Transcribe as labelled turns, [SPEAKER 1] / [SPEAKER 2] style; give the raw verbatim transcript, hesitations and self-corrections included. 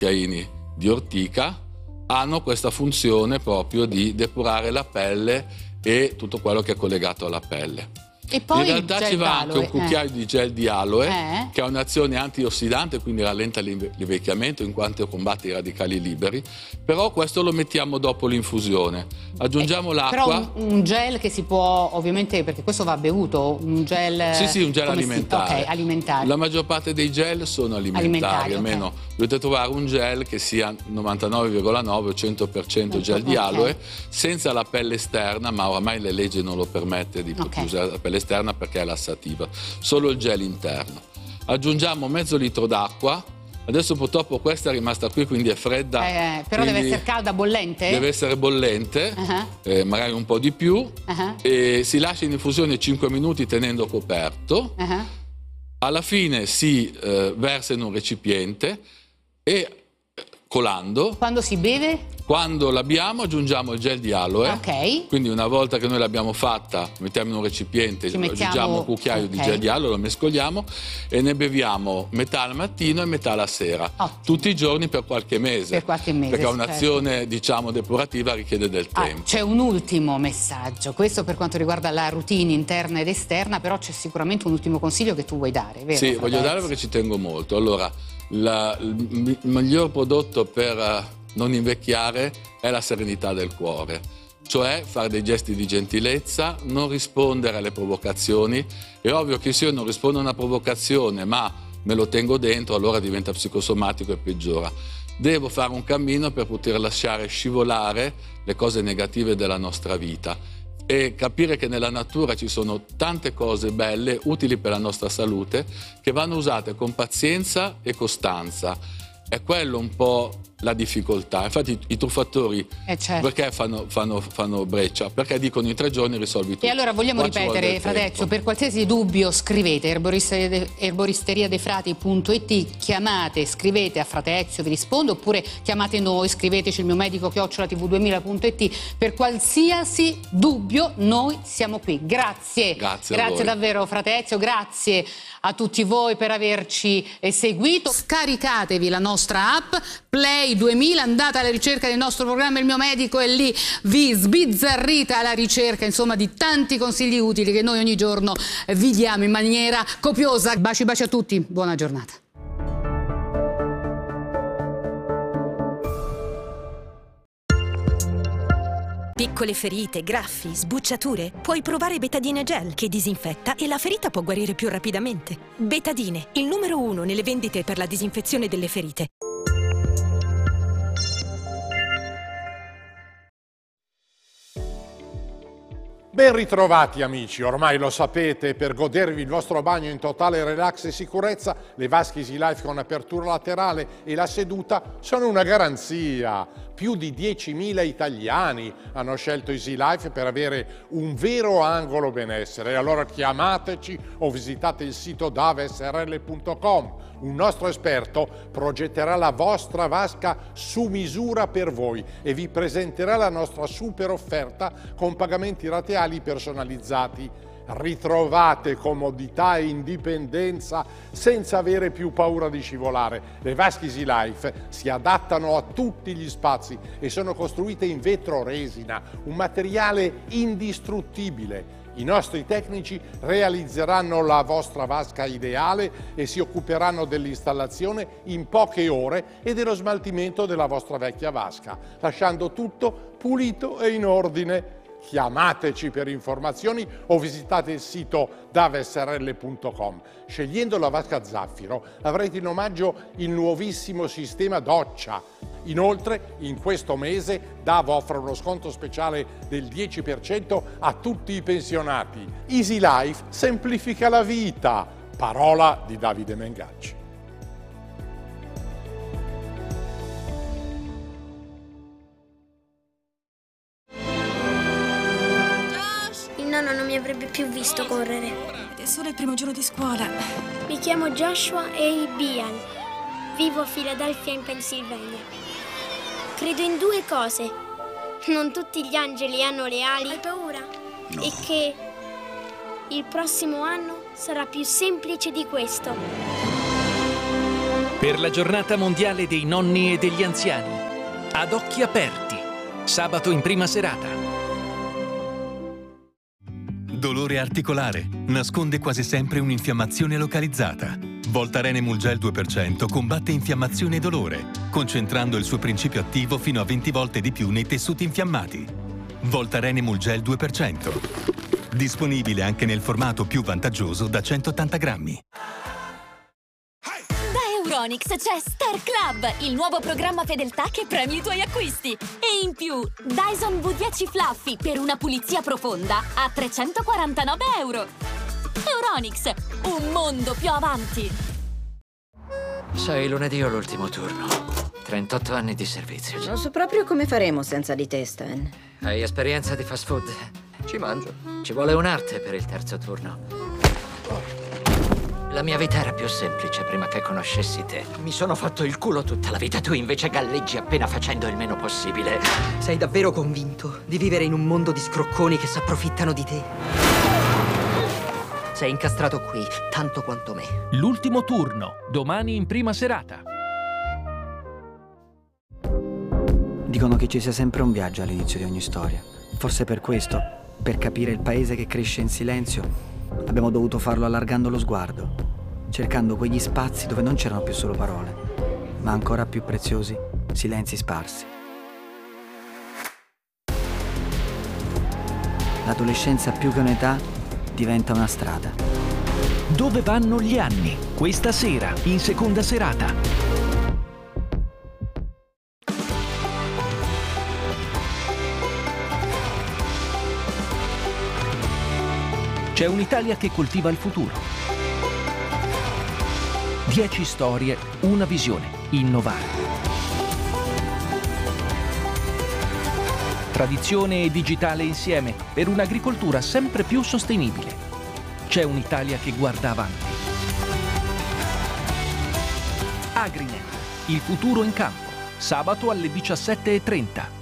[SPEAKER 1] cucchiaini di ortica hanno questa funzione proprio di depurare la pelle e tutto quello che è collegato alla pelle.
[SPEAKER 2] E poi
[SPEAKER 1] in realtà ci va anche un cucchiaio
[SPEAKER 2] eh.
[SPEAKER 1] di gel di aloe
[SPEAKER 2] eh.
[SPEAKER 1] che ha un'azione antiossidante, quindi rallenta l'invecchiamento in quanto combatte i radicali liberi, però questo lo mettiamo dopo l'infusione. Aggiungiamo
[SPEAKER 2] eh,
[SPEAKER 1] l'acqua.
[SPEAKER 2] Però un, un gel che si può, ovviamente, perché questo va bevuto, un gel...
[SPEAKER 1] Sì, sì, un gel alimentare.
[SPEAKER 2] Si, okay, alimentare.
[SPEAKER 1] La maggior parte dei gel sono alimentari,
[SPEAKER 2] alimentari
[SPEAKER 1] almeno
[SPEAKER 2] okay.
[SPEAKER 1] dovete trovare un gel che sia novantanove virgola nove o cento per cento gel di aloe, okay. senza la pelle esterna, ma oramai le leggi non lo permette di
[SPEAKER 2] okay.
[SPEAKER 1] usare la pelle esterna perché è lassativa, solo il gel interno. Aggiungiamo mezzo litro d'acqua. Adesso purtroppo questa è rimasta qui, quindi è fredda.
[SPEAKER 2] Eh, però deve essere calda, bollente?
[SPEAKER 1] Deve essere bollente,
[SPEAKER 2] uh-huh.
[SPEAKER 1] eh, magari un po' di più.
[SPEAKER 2] Uh-huh.
[SPEAKER 1] E si lascia in infusione cinque minuti tenendo coperto.
[SPEAKER 2] Uh-huh.
[SPEAKER 1] Alla fine si eh, versa in un recipiente e colando.
[SPEAKER 2] Quando si beve?
[SPEAKER 1] Quando l'abbiamo aggiungiamo il gel di aloe,
[SPEAKER 2] okay.
[SPEAKER 1] quindi una volta che noi l'abbiamo fatta mettiamo in un recipiente,
[SPEAKER 2] Ci mettiamo...
[SPEAKER 1] aggiungiamo un cucchiaio okay. di gel di aloe, lo mescoliamo e ne beviamo metà al mattino e metà la sera,
[SPEAKER 2] Ottimo.
[SPEAKER 1] tutti i giorni per qualche mese,
[SPEAKER 2] per qualche mese
[SPEAKER 1] perché un'azione certo. diciamo depurativa richiede del
[SPEAKER 2] ah,
[SPEAKER 1] tempo.
[SPEAKER 2] C'è un ultimo messaggio, questo per quanto riguarda la routine interna ed esterna, però c'è sicuramente un ultimo consiglio che tu vuoi dare, vero?
[SPEAKER 1] Sì, voglio dare perché ci tengo molto. Allora, la, il miglior prodotto per non invecchiare è la serenità del cuore, cioè fare dei gesti di gentilezza, non rispondere alle provocazioni. È ovvio che se io non rispondo a una provocazione ma me lo tengo dentro, allora diventa psicosomatico e peggiora. Devo fare un cammino per poter lasciare scivolare le cose negative della nostra vita e capire che nella natura ci sono tante cose belle, utili per la nostra salute, che vanno usate con pazienza e costanza. È quello un po' la difficoltà. Infatti i truffatori
[SPEAKER 2] eh certo.
[SPEAKER 1] perché fanno, fanno, fanno breccia? Perché dicono in tre giorni risolvi tutto.
[SPEAKER 2] E allora vogliamo
[SPEAKER 1] Qua
[SPEAKER 2] ripetere, Fratezio, per qualsiasi dubbio scrivete erboristeria dei frati punto it, chiamate, scrivete a Fratezio, vi rispondo, oppure chiamate noi, scriveteci il mio medico chiocciola tv duemila punto it, per qualsiasi dubbio noi siamo qui. Grazie.
[SPEAKER 1] Grazie,
[SPEAKER 2] grazie davvero Fratezio, grazie a tutti voi per averci seguito. Scaricatevi la nostra app Play duemila, andate alla ricerca del nostro programma Il mio medico e lì vi sbizzarrite alla ricerca insomma di tanti consigli utili che noi ogni giorno vi diamo in maniera copiosa. Baci baci a tutti, buona giornata.
[SPEAKER 3] Piccole ferite, graffi, sbucciature? Puoi provare Betadine Gel che disinfetta e la ferita può guarire più rapidamente. Betadine, il numero uno nelle vendite per la disinfezione delle ferite.
[SPEAKER 4] Ben ritrovati amici, ormai lo sapete, per godervi il vostro bagno in totale relax e sicurezza, le vasche Easy Life con apertura laterale e la seduta sono una garanzia. Più di diecimila italiani hanno scelto Easy Life per avere un vero angolo benessere. Allora chiamateci o visitate il sito dave s r l punto com. Un nostro esperto progetterà la vostra vasca su misura per voi e vi presenterà la nostra super offerta con pagamenti rateali personalizzati. Ritrovate comodità e indipendenza senza avere più paura di scivolare. Le vasche Easy Life si adattano a tutti gli spazi e sono costruite in vetro resina, un materiale indistruttibile. I nostri tecnici realizzeranno la vostra vasca ideale e si occuperanno dell'installazione in poche ore e dello smaltimento della vostra vecchia vasca, lasciando tutto pulito e in ordine. Chiamateci per informazioni o visitate il sito dave s r l punto com. Scegliendo la vasca Zaffiro avrete in omaggio il nuovissimo sistema doccia. Inoltre, in questo mese Dave offre uno sconto speciale del dieci per cento a tutti i pensionati. Easy Life semplifica la vita. Parola di Davide Mengacci.
[SPEAKER 5] Nonno non mi avrebbe più visto correre.
[SPEAKER 3] È solo il primo giorno di scuola.
[SPEAKER 5] Mi chiamo Joshua A. Bian. Vivo a Philadelphia in Pennsylvania. Credo in due cose. Non tutti gli angeli hanno le ali. Hai paura? No. E che il prossimo anno sarà più semplice di questo.
[SPEAKER 6] Per la giornata mondiale dei nonni e degli anziani. Ad occhi aperti. Sabato in prima serata.
[SPEAKER 7] Dolore articolare. Nasconde quasi sempre un'infiammazione localizzata. Voltaren Emulgel due per cento combatte infiammazione e dolore, concentrando il suo principio attivo fino a venti volte di più nei tessuti infiammati. Voltaren Emulgel due per cento. Disponibile anche nel formato più vantaggioso da centottanta grammi.
[SPEAKER 8] Euronics c'è Star Club, il nuovo programma fedeltà che premi i tuoi acquisti. E in più, Dyson V dieci Fluffy per una pulizia profonda a trecentoquarantanove euro. Euronics, un mondo più avanti.
[SPEAKER 9] Sai, lunedì ho l'ultimo turno. trentotto anni di servizio.
[SPEAKER 10] Non so proprio come faremo senza di te, Stan.
[SPEAKER 9] Hai esperienza di fast food? Ci mangio. Ci vuole un'arte per il terzo turno. La mia vita era più semplice prima che conoscessi te. Mi sono fatto il culo tutta la vita, tu invece galleggi appena facendo il meno possibile.
[SPEAKER 11] Sei davvero convinto di vivere in un mondo di scrocconi che s'approfittano di te? Sei incastrato qui, tanto quanto me.
[SPEAKER 6] L'ultimo turno, domani in prima serata.
[SPEAKER 12] Dicono che ci sia sempre un viaggio all'inizio di ogni storia. Forse per questo, per capire il paese che cresce in silenzio, abbiamo dovuto farlo allargando lo sguardo, cercando quegli spazi dove non c'erano più solo parole, ma ancora più preziosi, silenzi sparsi. L'adolescenza più che un'età diventa una strada.
[SPEAKER 6] Dove vanno gli anni? Questa sera, in seconda serata. C'è un'Italia che coltiva il futuro. Dieci storie, una visione. Innovare. Tradizione e digitale insieme per un'agricoltura sempre più sostenibile. C'è un'Italia che guarda avanti. Agrinet, il futuro in campo. Sabato alle diciassette e trenta.